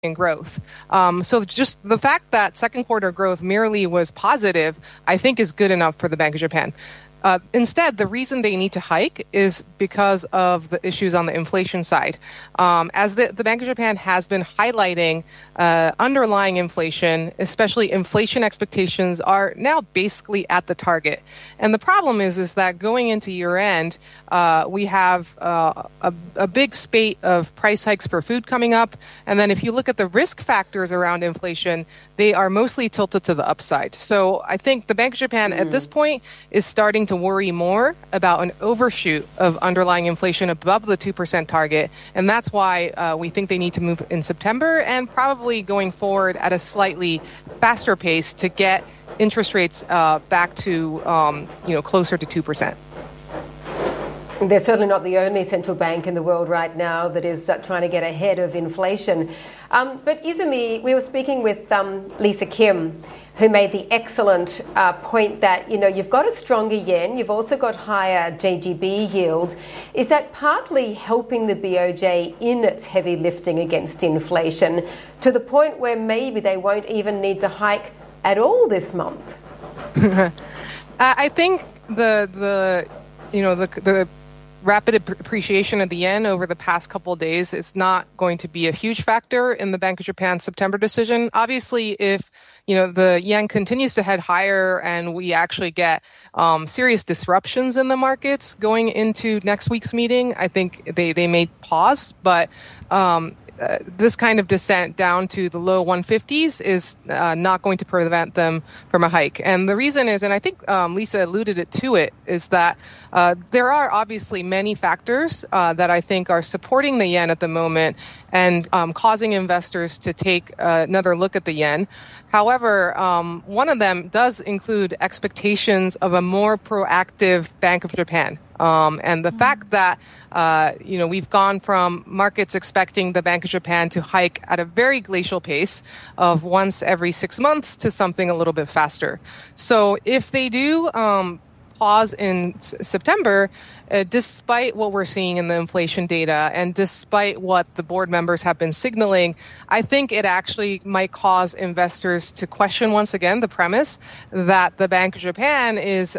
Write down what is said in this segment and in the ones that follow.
growth. So just the fact that second quarter growth merely was positive, I think is good enough for the Bank of Japan. Instead, the reason they need to hike is because of the issues on the inflation side. As the Bank of Japan has been highlighting, underlying inflation, especially inflation expectations, are now basically at the target. And the problem is that going into year end, we have a big spate of price hikes for food coming up. And then if you look at the risk factors around inflation, they are mostly tilted to the upside. So I think the Bank of Japan at this point is starting to worry more about an overshoot of underlying inflation above the 2% target. And that's why we think they need to move in September and probably going forward at a slightly faster pace to get interest rates back to closer to 2%. They're certainly not the only central bank in the world right now that is trying to get ahead of inflation. But Izumi, we were speaking with Lisa Kim, who made the excellent point that, you've got a stronger yen, you've also got higher JGB yields. Is that partly helping the BOJ in its heavy lifting against inflation to the point where maybe they won't even need to hike at all this month? I think the rapid appreciation of the yen over the past couple of days is not going to be a huge factor in the Bank of Japan's September decision. Obviously, if the yen continues to head higher and we actually get serious disruptions in the markets going into next week's meeting, I think they may pause. But this kind of descent down to the low 150s is not going to prevent them from a hike. And the reason is, and I think Lisa alluded to it, is that there are obviously many factors that I think are supporting the yen at the moment and causing investors to take another look at the yen. However, one of them does include expectations of a more proactive Bank of Japan. And the fact that, we've gone from markets expecting the Bank of Japan to hike at a very glacial pace of once every 6 months to something a little bit faster. So if they do pause in September, despite what we're seeing in the inflation data and despite what the board members have been signaling, I think it actually might cause investors to question once again the premise that the Bank of Japan is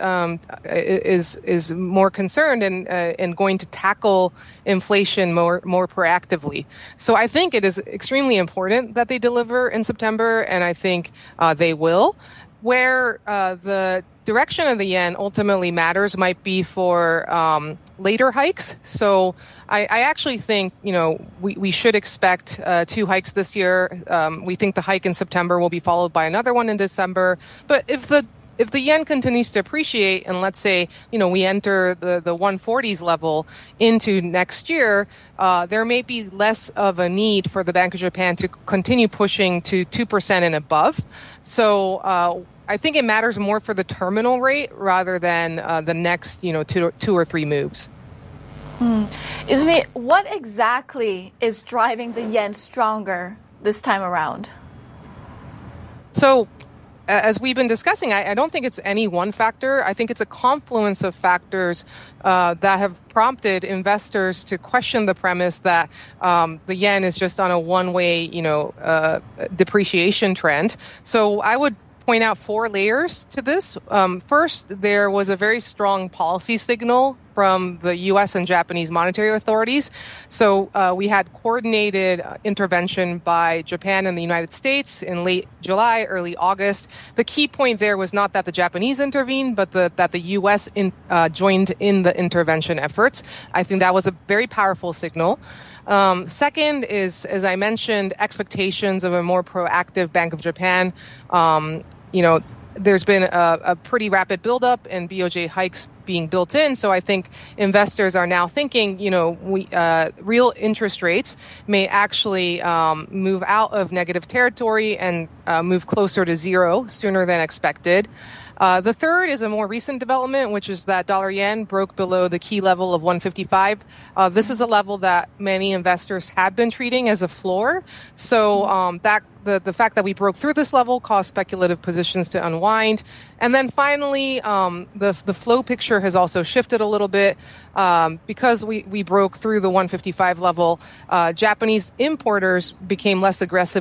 more concerned and going to tackle inflation more proactively. So I think it is extremely important that they deliver in September, and I think they will. Where the direction of the yen ultimately matters might be for later hikes. So I actually think, we should expect 2 hikes this year. We think the hike in September will be followed by another one in December. But if the yen continues to appreciate, and let's say, we enter the 140s level into next year, there may be less of a need for the Bank of Japan to continue pushing to 2% and above. So I think it matters more for the terminal rate rather than the next, two or three moves. Izumi, what exactly is driving the yen stronger this time around? So, as we've been discussing, I don't think it's any one factor. I think it's a confluence of factors that have prompted investors to question the premise that the yen is just on a one-way, depreciation trend. So I would point out 4 layers to this. First, there was a very strong policy signal from the U.S. and Japanese monetary authorities. So we had coordinated intervention by Japan and the United States in late July, early August. The key point there was not that the Japanese intervened, but that the U.S. joined in the intervention efforts. I think that was a very powerful signal. Second is, as I mentioned, expectations of a more proactive Bank of Japan. There's been a pretty rapid buildup and BOJ hikes being built in. So I think investors are now thinking, real interest rates may actually move out of negative territory and move closer to zero sooner than expected. The third is a more recent development, which is that dollar yen broke below the key level of 155. This is a level that many investors have been treating as a floor. So the fact that we broke through this level caused speculative positions to unwind. And then finally, the flow picture has also shifted a little bit because we broke through the 155 level. Japanese importers became less aggressive